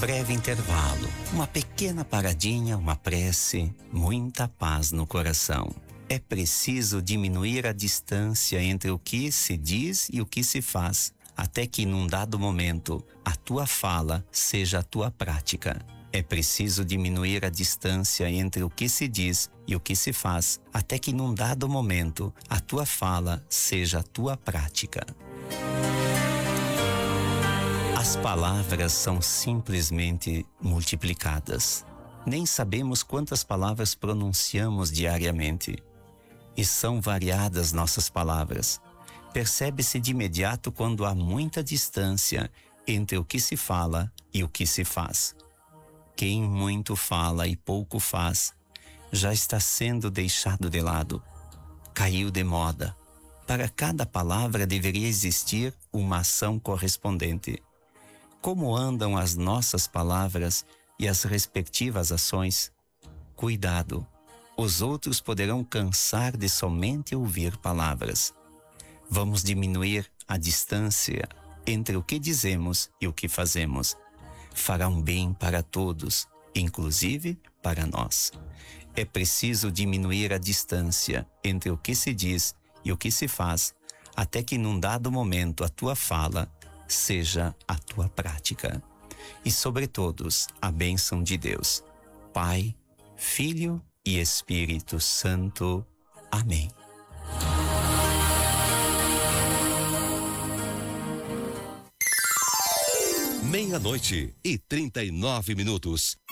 breve intervalo, uma pequena paradinha, uma prece, muita paz no coração. É preciso diminuir a distância entre o que se diz e o que se faz, até que num dado momento a tua fala seja a tua prática. É preciso diminuir a distância entre o que se diz e o que se faz, até que num dado momento a tua fala seja a tua prática. As palavras são simplesmente multiplicadas. Nem sabemos quantas palavras pronunciamos diariamente. E são variadas nossas palavras. Percebe-se de imediato quando há muita distância entre o que se fala e o que se faz. Quem muito fala e pouco faz, já está sendo deixado de lado. Caiu de moda. Para cada palavra deveria existir uma ação correspondente. Como andam as nossas palavras e as respectivas ações? Cuidado, os outros poderão cansar de somente ouvir palavras. Vamos diminuir a distância entre o que dizemos e o que fazemos. Fará um bem para todos, inclusive para nós. É preciso diminuir a distância entre o que se diz e o que se faz, até que num dado momento a tua fala seja a tua prática. E sobre todos, a bênção de Deus, Pai, Filho e Espírito Santo. Amém. Meia-noite e 39 minutos.